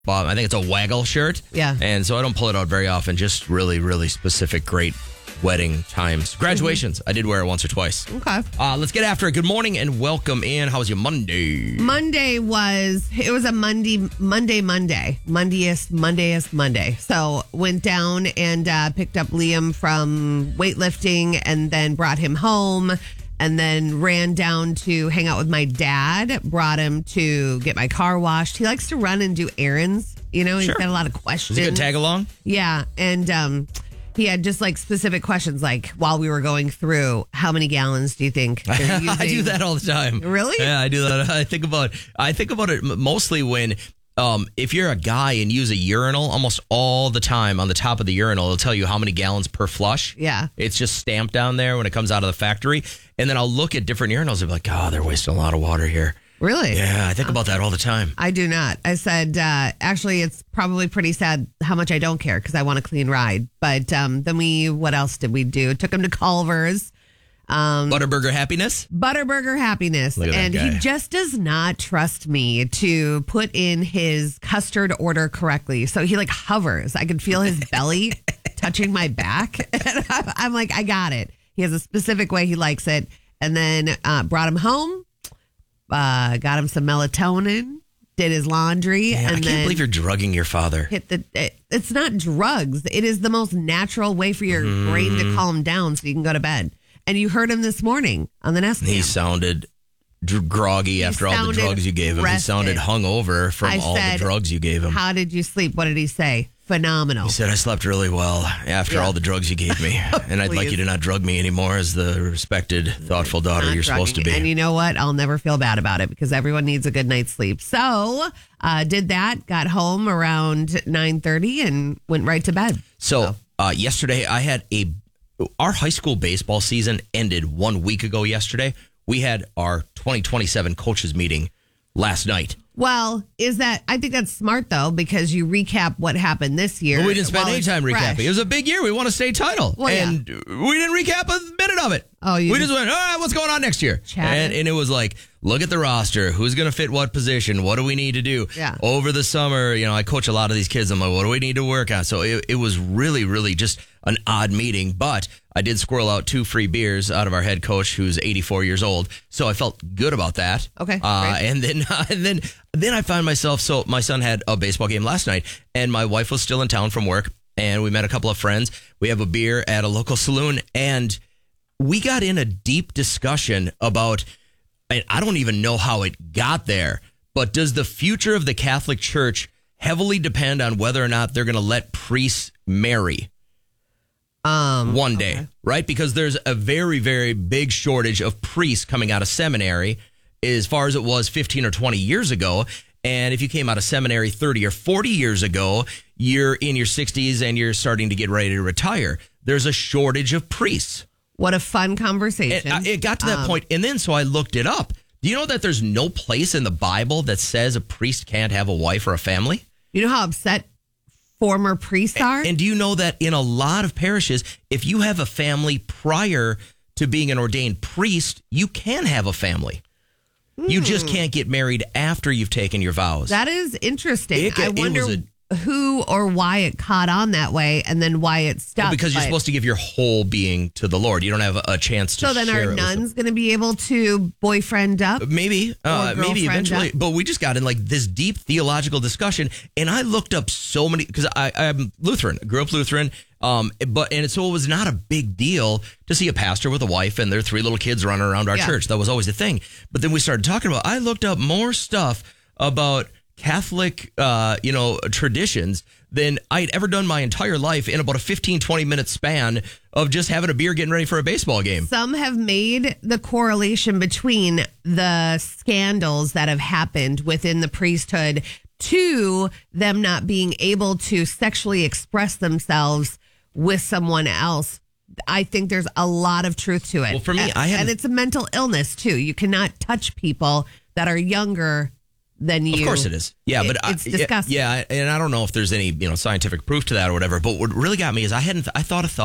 I think it's a Waggle shirt. Yeah. And so I don't pull it out very often. Just really, really specific, great wedding times. Graduations. I did wear it once or twice. Okay. Let's get after it. Good morning and welcome in. How was your Monday? Monday was a Mondayest Monday. So went down and picked up Liam from weightlifting and then brought him home and then ran down to hang out with my dad, brought him to get my car washed. He likes to run and do errands. You know, he's got a lot of questions. Is it a good tag along? Yeah. And, he had just like specific questions, like while we were going through, how many gallons do you think they're using? I do that all the time. Really? Yeah, I do that. I think about it mostly when if you're a guy and use a urinal, almost all the time on the top of the urinal, it'll tell you how many gallons per flush. Yeah. It's just stamped down there when it comes out of the factory. And then I'll look at different urinals and be like, oh, they're wasting a lot of water here. Really? Yeah, I think about that all the time. I do not. I said, actually, it's probably pretty sad how much I don't care because I want a clean ride. But then what else did we do? Took him to Culver's. Butterburger Happiness? Butterburger Happiness. Look at that And guy. he just does not trust me to put in his custard order correctly. So he like hovers. I can feel his belly touching my back. And I'm like, I got it. He has a specific way he likes it. And then brought him home. Got him some melatonin, did his laundry, Man, and I can't believe you're drugging your father. It's not drugs. It is the most natural way for your brain to calm down so you can go to bed. And you heard him this morning on the Nest Cam. He sounded groggy after all the drugs you gave him. rested. He sounded hungover from all the drugs you gave him. How did you sleep? What did he say? Phenomenal. He said, I slept really well after all the drugs you gave me. And I'd like you to not drug me anymore as the respected, thoughtful daughter Not you're supposed to drugging. be. And you know what? I'll never feel bad about it because everyone needs a good night's sleep. So did that, got home around 9:30 and went right to bed. So yesterday I had our high school baseball season ended 1 week ago yesterday. We had our 2027 coaches meeting last night. Well, I think that's smart, though, because you recap what happened this year. But we didn't spend while any it's time fresh. recapping. It was a big year. We won a state title. Well, yeah. And we didn't recap a minute of it. Oh, we just went, all right, what's going on next year? Chatted. And it was like, look at the roster. Who's going to fit what position? What do we need to do? Yeah. Over the summer, I coach a lot of these kids. I'm like, what do we need to work on? So it was really, really just an odd meeting. But I did squirrel out 2 free beers out of our head coach, who's 84 years old. So I felt good about that. Okay, great. And then I found myself, so my son had a baseball game last night, and my wife was still in town from work, and we met a couple of friends. We have a beer at a local saloon, and we got in a deep discussion about, and I don't even know how it got there, but does the future of the Catholic Church heavily depend on whether or not they're going to let priests marry? One day, right? Because there's a very, very big shortage of priests coming out of seminary as far as it was 15 or 20 years ago. And if you came out of seminary 30 or 40 years ago, you're in your 60s and you're starting to get ready to retire. There's a shortage of priests. What a fun conversation. And it got to that point. And then so I looked it up. Do you know that there's no place in the Bible that says a priest can't have a wife or a family? You know how upset former priests are? And do you know that in a lot of parishes, if you have a family prior to being an ordained priest, you can have a family. You just can't get married after you've taken your vows. That is interesting. I It wonder was who or why it caught on that way and then why it stuck. because you're supposed to give your whole being to the Lord. You don't have a chance to So then share are it with nuns going to be able to boyfriend up? maybe girlfriend eventually. up? But we just got in like this deep theological discussion, and I looked up so many because I'm Lutheran, grew up Lutheran. So it was not a big deal to see a pastor with a wife and their 3 little kids running around our church. That was always the thing. But then we started talking about. I looked up more stuff about Catholic, traditions than I'd ever done my entire life in about a 15, 20-minute span of just having a beer, getting ready for a baseball game. Some have made the correlation between the scandals that have happened within the priesthood to them not being able to sexually express themselves with someone else. I think there's a lot of truth to it. Well, for me, and it's a mental illness too. You cannot touch people that are younger than you. Of course it is. Yeah, but it's disgusting. Yeah, and I don't know if there's any scientific proof to that or whatever. But what really got me is I thought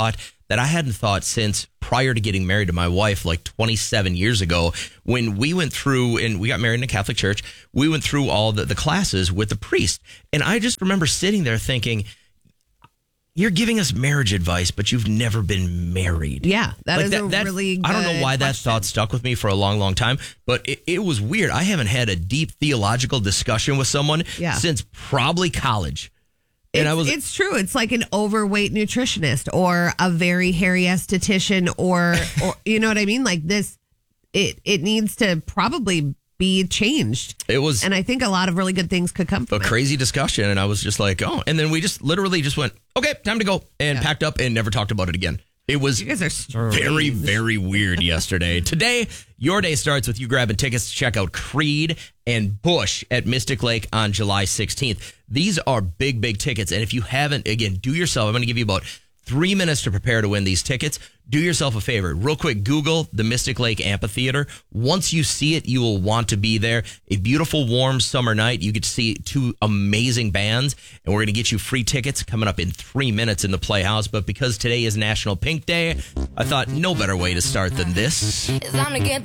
that I hadn't thought since prior to getting married to my wife, like 27 years ago, when we went through and we got married in a Catholic church. We went through all the classes with the priest. And I just remember sitting there thinking, you're giving us marriage advice, but you've never been married. Yeah, that is a really good I don't know why that thought stuck with me for a long, long time, but it was weird. I haven't had a deep theological discussion with someone since probably college. And it's true. It's like an overweight nutritionist or a very hairy esthetician or you know what I mean? Like this, it needs to probably be changed. It was, and I think a lot of really good things could come from a crazy discussion. And I was just like, oh, and then we just literally just went, okay, time to go, and packed up and never talked about it again. It was you guys are strange. Very, very weird yesterday. Today, your day starts with you grabbing tickets to check out Creed and Bush at Mystic Lake on July 16th. These are big, big tickets. And if you haven't, again, do yourself, I'm going to give you about 3 minutes to prepare to win these tickets. Do yourself a favor. Real quick, Google the Mystic Lake Amphitheater. Once you see it, you will want to be there. A beautiful, warm summer night. You get to see 2 amazing bands, and we're going to get you free tickets coming up in 3 minutes in the Playhouse. But because today is National Pink Day, I thought no better way to start than this. It's time to get